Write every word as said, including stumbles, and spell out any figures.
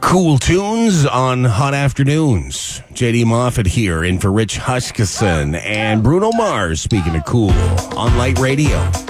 Cool tunes on hot afternoons. J D Moffat here in for Rich Huskisson and Bruno Mars, speaking of cool, on Light Radio.